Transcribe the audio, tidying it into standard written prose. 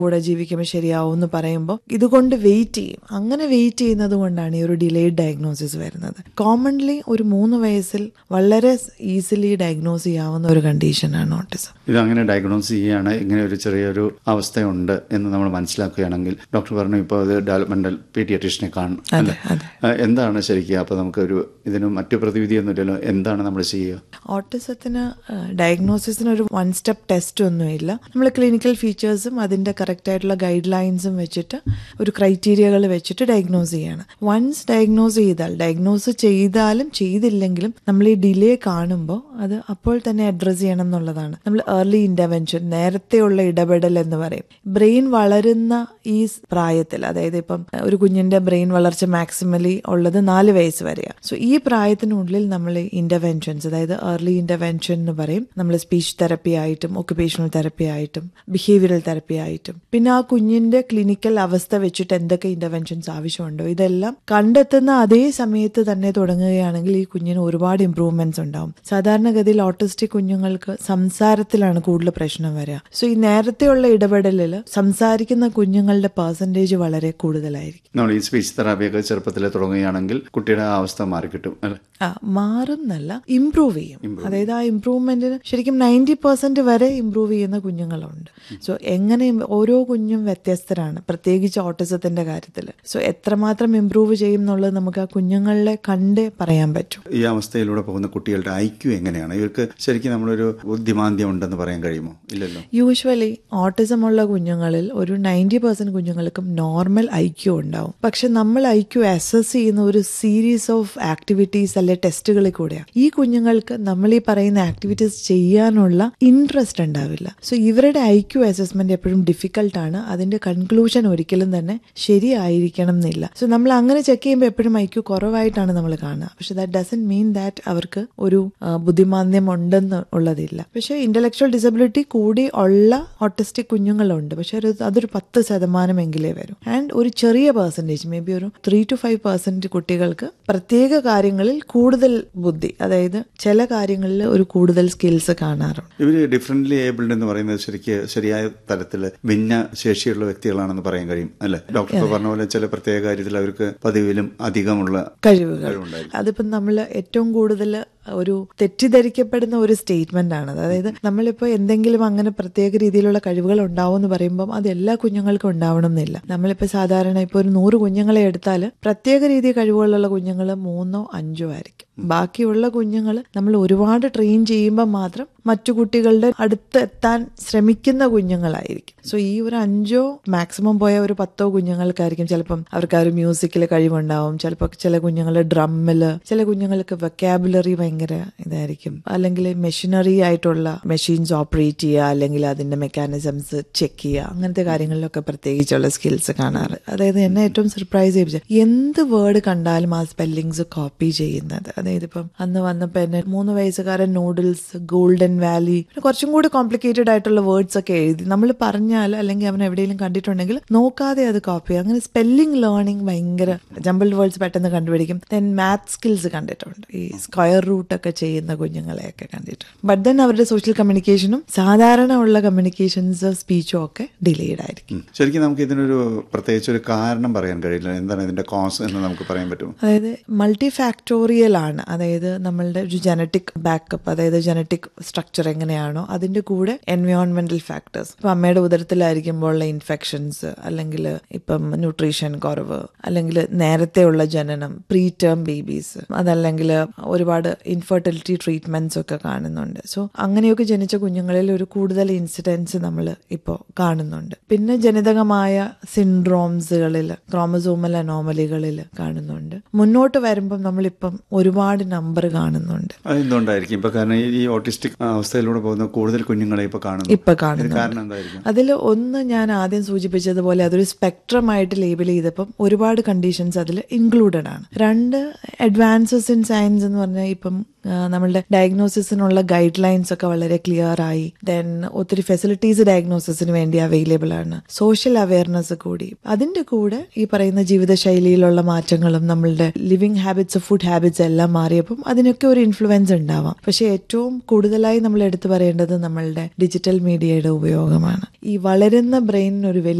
കൂടെ ജീവിക്കുമ്പോൾ ശരിയാവും എന്ന് പറയുമ്പോൾ ഇതുകൊണ്ട് വെയിറ്റ് ചെയ്യും. അങ്ങനെ വെയിറ്റ് ചെയ്യുന്നത് കൊണ്ടാണ് ഈ ഒരു ഡിലേഡ് ഡയഗ്നോസിസ് വരുന്നത്. കോമൺലി ഒരു 3 വയസ്സിൽ വളരെ ഈസിലി ഡയഗ്നോസ് ചെയ്യാവുന്ന ഒരു കണ്ടീഷനാണ് ഓട്ടിസം. ഇതങ്ങനെ ഡയഗ്നോസ് ചെയ്യുകയാണ്, ഇങ്ങനെ ഒരു ചെറിയൊരു അവസ്ഥയുണ്ട് എന്ന് നമ്മൾ മനസ്സിലാക്കുകയാണെങ്കിൽ, ഡോക്ടർ പറഞ്ഞു ഇപ്പോൾ അത് ഡെവലപ്മെന്റൽ പീഡിയാട്രീഷ്യനെ കാണും. എന്താണ് ശരിക്കും അപ്പോൾ നമുക്കൊരു ഇതിന് മറ്റു പ്രതിവിധിയൊന്നുമില്ലല്ലോ, എന്താണ് നമ്മൾ ചെയ്യുക? ഓട്ടിസത്തിന് ഡയഗ്നോസിസിന് ഒരു 1 സ്റ്റെപ്പ് ടെസ്റ്റ് ഒന്നുമില്ല. നമ്മൾ ക്ലിനിക്കൽ ഫീച്ചേഴ്സും അതിന്റെ കറക്റ്റ് ആയിട്ടുള്ള ഗൈഡ് ലൈൻസും വെച്ചിട്ട് ഒരു ക്രൈറ്റീരിയകൾ വെച്ചിട്ട് ഡയഗ്നോസ് ചെയ്യണം. വൺസ് ഡയഗ്നോസ് ചെയ്താലും ചെയ്തില്ലെങ്കിലും നമ്മൾ ഈ ഡിലേ കാണുമ്പോൾ അത് അപ്പോൾ തന്നെ അഡ്രസ് ചെയ്യണം എന്നുള്ളതാണ്. നമ്മൾ ഏർലി ഇന്റർവെൻഷൻ, നേരത്തെയുള്ള ഇടപെടൽ എന്ന് പറയും. ബ്രെയിൻ വളരുന്ന ഈ പ്രായത്തിൽ, അതായത് ഇപ്പം ഒരു കുഞ്ഞിന്റെ ബ്രെയിൻ വളർച്ച മാക്സിമലി ഉള്ളത് 4 വയസ്സ് വരെയാണ്. സോ ഈ പ്രായത്തിനുള്ളിൽ നമ്മൾ ഇന്റർവെൻഷൻസ്, അതായത് ഏർലി ഇന്റർവെൻഷൻ എന്ന് പറയും. നമ്മൾ സ്പീച്ച് തെറപ്പി ആയിട്ടും ഒക്യുപേഷണൽ തെറപ്പി ആയിട്ടും ബിഹേവിയറൽ തെറപ്പി ആയിട്ടും പിന്നെ ആ കുഞ്ഞിന്റെ ക്ലിനിക്കൽ അവസ്ഥ വെച്ചിട്ട് എന്തൊക്കെ ഇന്റർവെൻഷൻസ് ആവശ്യമുണ്ടോ ഇതെല്ലാം കണ്ടെത്തുന്ന അതേ സമയത്ത് തന്നെ തുടങ്ങുകയാണെങ്കിൽ ഈ കുഞ്ഞിന് ഒരുപാട് ഇംപ്രൂവ്മെന്റ്സ് ഉണ്ടാവും. സാധാരണഗതിയിൽ ഓട്ടിസ്റ്റിക് കുഞ്ഞുങ്ങൾക്ക് സംസാരത്തിലാണ് കൂടുതൽ പ്രശ്നം വരിക. സോ ഈ നേരത്തെയുള്ള ഇടപെടലിൽ സംസാരിക്കുന്ന കുഞ്ഞുങ്ങളുടെ പെർസെന്റേജ് വളരെ കൂടുതലായിരിക്കും. നമ്മൾ ഈ സ്പീച്ച് തെറാപ്പിയൊക്കെ ചെറുപ്പത്തിൽ തുടങ്ങുകയാണെങ്കിൽ കുട്ടിയുടെ അവസ്ഥ മാറിക്കിട്ടും അല്ലെ? മാറുന്നല്ല, ഇംപ്രൂവ് ചെയ്യും. അതായത് ആ ഇംപ്രൂവ്മെന്റിന് ശരിക്കും 90% വരെ ഇംപ്രൂവ് ചെയ്യുന്ന കുഞ്ഞുങ്ങളുണ്ട്. സോ എങ്ങനെ ഓരോ കുഞ്ഞും വ്യത്യസ്തരാണ്, പ്രത്യേകിച്ച് ഓട്ടിസത്തിന്റെ കാര്യത്തിൽ. സോ എത്രമാത്രം ഇംപ്രൂവ് ചെയ്യും എന്നുള്ളത് നമുക്ക് ആ കുഞ്ഞുങ്ങളെ കണ്ടേ പറയാൻ പറ്റും. ഈ അവസ്ഥയിലൂടെ പോകുന്ന കുട്ടികളുടെ IQ എങ്ങനെയാണ്? ഇവർക്ക് ശരിക്കും നമ്മളൊരു ബുദ്ധിമാന്ദ്യം ഉണ്ടെന്ന് പറയാൻ കഴിയുമോ? ഇല്ലല്ലോ. യൂഷ്വലി ഓട്ടിസം ഉള്ള കുഞ്ഞുങ്ങളിൽ ഒരു 90% കുഞ്ഞുങ്ങൾക്കും നോർമൽ IQ ഉണ്ടാവും. പക്ഷെ നമ്മൾ IQ അസസ് ചെയ്യുന്ന ഒരു സീരീസ് ഓഫ് ആക്ടിവിറ്റീസ് അല്ലെ ടെസ്റ്റുകളിൽ കൂടെയാണ്. ഈ കുഞ്ഞുങ്ങൾക്ക് നമ്മൾ ഈ പറയുന്ന ആക്ടിവിറ്റീസ് ചെയ്യാനുള്ള ഇൻട്രസ്റ്റ് ഉണ്ടാവില്ല. സോ ഇവരുടെ IQ അസസ്മെന്റ് എപ്പോഴും ഡിഫിക്കൽട്ടാണ്. അതിന്റെ കൺക്ലൂഷൻ ഒരിക്കലും തന്നെ ശരിയായിരിക്കണം എന്നില്ല. സോ നമ്മൾ അങ്ങനെ ചെക്ക് ചെയ്യുമ്പോൾ എപ്പോഴും IQ കുറവായിട്ടാണ് നമ്മൾ കാണുക. പക്ഷെ ദാറ്റ് ഡസന്റ് മീൻ ദാറ്റ് അവർക്ക് ഒരു ബുദ്ധിമാന്ദ്യം ഉണ്ടെന്ന് ഉള്ളതില്ല. പക്ഷെ ഇന്റലക്ച്വൽ ഡിസബിലിറ്റി കൂടി ഉള്ള ഓട്ടിസ്റ്റിക് കുഞ്ഞുങ്ങളുണ്ട്. പക്ഷെ അതൊരു 10% വരും. ആൻഡ് ഒരു ചെറിയ പെർസെന്റേജ്, മേ ബി ഒരു 3 to 5% കുട്ടികൾക്ക് പ്രത്യേക കാര്യങ്ങളിൽ കൂടുതൽ ബുദ്ധി, അതായത് ചില കാര്യങ്ങളിൽ ഒരു കൂടുതൽ സ്കിൽസ് കാണാറുണ്ട്. ഇവര് ഡിഫറെന്റ്ലി ഏബിൾഡ് എന്ന് പറയുന്നത് ശരിയായ തരത്തിൽ ഭിന്ന ശേഷിയുള്ള വ്യക്തികളാണെന്ന് പറയാൻ കഴിയും അല്ലെ? ഡോക്ടർ പറഞ്ഞ പോലെ ചില പ്രത്യേക കാര്യത്തിൽ അവർക്ക് പതിവിലും അധികമുള്ള കഴിവുകൾ. അതിപ്പം നമ്മൾ ഏറ്റവും കൂടുതൽ ഒരു തെറ്റിദ്ധരിക്കപ്പെടുന്ന ഒരു സ്റ്റേറ്റ്മെന്റ് ആണ്. അതായത് നമ്മളിപ്പോൾ എന്തെങ്കിലും അങ്ങനെ പ്രത്യേക രീതിയിലുള്ള കഴിവുകൾ ഉണ്ടാവും എന്ന് പറയുമ്പോൾ അത് എല്ലാ കുഞ്ഞുങ്ങൾക്കും ഉണ്ടാവണം എന്നില്ല. നമ്മളിപ്പോൾ സാധാരണ ഇപ്പോൾ ഒരു 100 കുഞ്ഞുങ്ങളെ എടുത്താൽ പ്രത്യേക രീതി കഴിവുകളുള്ള കുഞ്ഞുങ്ങൾ 3 or 5 ആയിരിക്കും. ബാക്കിയുള്ള കുഞ്ഞുങ്ങൾ നമ്മൾ ഒരുപാട് ട്രെയിൻ ചെയ്യുമ്പോൾ മാത്രം മറ്റു കുട്ടികളുടെ അടുത്ത് എത്താൻ ശ്രമിക്കുന്ന കുഞ്ഞുങ്ങളായിരിക്കും. സോ ഈ ഒരു 5 മാക്സിമം പോയ ഒരു 10 കുഞ്ഞുങ്ങൾക്കായിരിക്കും ചിലപ്പം അവർക്ക് ആ ഒരു മ്യൂസിക്കിൽ കഴിവുണ്ടാവും. ചിലപ്പോൾ ചില കുഞ്ഞുങ്ങൾ ഡ്രമ്മില്, ചില കുഞ്ഞുങ്ങൾക്ക് വെക്കാബുലറി ഭയങ്കര ഇതായിരിക്കും. അല്ലെങ്കിൽ മെഷീനറി ആയിട്ടുള്ള മെഷീൻസ് ഓപ്പറേറ്റ് ചെയ്യുക, അല്ലെങ്കിൽ അതിന്റെ മെക്കാനിസംസ് ചെക്ക് ചെയ്യുക, അങ്ങനത്തെ കാര്യങ്ങളിലൊക്കെ പ്രത്യേകിച്ചുള്ള സ്കിൽസ് കാണാറ്. അതായത് എന്നെ ഏറ്റവും സർപ്രൈസ് ചെയ്യിപ്പിച്ച എന്ത് വേർഡ് കണ്ടാലും ആ സ്പെല്ലിങ്സ് കോപ്പി ചെയ്യുന്നത്. അതായത് ഇപ്പം അന്ന് വന്നപ്പോ എന്നെ 3 വയസ്സുകാരൻ നൂഡിൽസ്, ഗോൾഡൻ വാലി, കുറച്ചും കൂടി കോംപ്ലിക്കേറ്റഡ് ആയിട്ടുള്ള വേർഡ്സ് ഒക്കെ എഴുതി നമ്മൾ പറഞ്ഞാൽ അല്ലെങ്കിൽ അവൻ എവിടെയെങ്കിലും കണ്ടിട്ടുണ്ടെങ്കിൽ നോക്കാതെ അത് കോപ്പി. അങ്ങനെ സ്പെല്ലിംഗ് ലേണിംഗ് ഭയങ്കര ജംബിൾഡ് വേർഡ്സ് പെട്ടെന്ന് കണ്ടുപിടിക്കും. ദെൻ മാത്ത് സ്കിൽസ് കണ്ടിട്ടുണ്ട്, ഈ സ്ക്വയർ റൂട്ട് ഒക്കെ ചെയ്യുന്ന കുഞ്ഞുങ്ങളെയൊക്കെ കണ്ടിട്ടുണ്ട്. ബട്ട് ദെൻ അവരുടെ സോഷ്യൽ കമ്മ്യൂണിക്കേഷനും സാധാരണ ഉള്ള കമ്മ്യൂണിക്കേഷൻസ് സ്പീച്ചും ഒക്കെ ഡിലേഡ് ആയിരിക്കും. ശരിക്കും നമുക്ക് ഇതിനൊരു പ്രത്യേകിച്ച് ഒരു കാരണം പറയാൻ കഴിയില്ല. എന്താണ് ഇതിന്റെ കോസ് എന്ന് നമുക്ക് പറയാൻ പറ്റുമോ? അതായത് മൾട്ടി ഫാക്ടോറിയൽ ആണ്. അതായത് നമ്മളുടെ ഒരു ജനറ്റിക് ബാക്കപ്പ്, അതായത് ജനറ്റിക് സ്ട്രക്ചർ എങ്ങനെയാണോ അതിന്റെ കൂടെ എൻവയോൺമെന്റൽ ഫാക്ടേഴ്സ്, ഇപ്പം അമ്മയുടെ ഉദരത്തിലായിരിക്കുമ്പോഴുള്ള ഇൻഫെക്ഷൻസ്, അല്ലെങ്കിൽ ഇപ്പം ന്യൂട്രീഷൻ കുറവ്, അല്ലെങ്കിൽ നേരത്തെയുള്ള ജനനം, പ്രീ ടേം ബേബീസ്, അതല്ലെങ്കിൽ ഒരുപാട് ഇൻഫെർട്ടിലിറ്റി ട്രീറ്റ്മെന്റ്സ് ഒക്കെ കാണുന്നുണ്ട്. സോ അങ്ങനെയൊക്കെ ജനിച്ച കുഞ്ഞുങ്ങളിൽ ഒരു കൂടുതൽ ഇൻസിഡൻസ് നമ്മൾ ഇപ്പോൾ കാണുന്നുണ്ട്. പിന്നെ ജനിതകമായ സിൻഡ്രോംസുകളിൽ, ക്രോമസോമൽ അനോമലികളിൽ കാണുന്നുണ്ട്. മുന്നോട്ട് വരുമ്പം നമ്മളിപ്പം ഒരുപാട് നമ്പർ കാണുന്നുണ്ട്. അതെന്തുകൊണ്ടായിരിക്കും? ഇപ്പൊ കാരണം ഈ ഓട്ടിസ്റ്റിക് അവസ്ഥയിലൂടെ പോകുന്ന കൂടുതൽ കുഞ്ഞുങ്ങളെ ഇപ്പൊ കാണുന്നു. അതിൽ ഒന്ന് ഞാൻ ആദ്യം സൂചിപ്പിച്ചതുപോലെ അതൊരു സ്പെക്ട്രം ആയിട്ട് ലേബൽ ചെയ്തപ്പം ഒരുപാട് കണ്ടീഷൻസ് അതിൽ ഇൻക്ലൂഡഡ് ആണ്. 2 അഡ്വാൻസസ് ഇൻ സയൻസ് എന്ന് പറഞ്ഞാൽ ഇപ്പം നമ്മളുടെ ഡയഗ്നോസിസിനുള്ള ഗൈഡ് ലൈൻസ് ഒക്കെ വളരെ ക്ലിയർ ആയി. ദെൻ ഒത്തിരി ഫെസിലിറ്റീസ് ഡയഗ്നോസിസിന് വേണ്ടി അവൈലബിൾ ആണ്. സോഷ്യൽ അവയർനെസ് കൂടി. അതിന്റെ കൂടെ ഈ പറയുന്ന ജീവിതശൈലിയിലുള്ള മാറ്റങ്ങളും നമ്മളുടെ ലിവിങ് ഹാബിറ്റ്സ്, ഫുഡ് ഹാബിറ്റ്സ് എല്ലാം മാറിയപ്പം അതിനൊക്കെ ഒരു ഇൻഫ്ലുവൻസ് ഉണ്ടാവാം. പക്ഷെ ഏറ്റവും കൂടുതലായി നമ്മൾ എടുത്തു പറയേണ്ടത് നമ്മളുടെ ഡിജിറ്റൽ മീഡിയയുടെ ഉപയോഗമാണ്. ഈ വളരുന്ന ബ്രെയിനിന് ഒരു